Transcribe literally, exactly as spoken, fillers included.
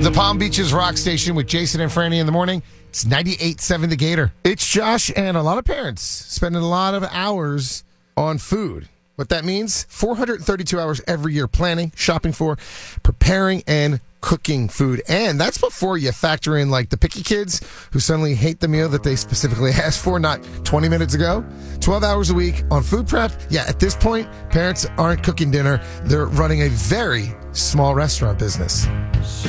The Palm Beaches Rock Station with Jason and Franny in the morning. It's ninety-eight point seven The Gator. It's Josh, and a lot of parents spending a lot of hours on food. What that means, four hundred thirty-two hours every year planning, shopping for, preparing, and cooking food. And that's before you factor in like the picky kids who suddenly hate the meal that they specifically asked for not twenty minutes ago. twelve hours a week on food prep. Yeah, at this point, parents aren't cooking dinner. They're running a very small restaurant business.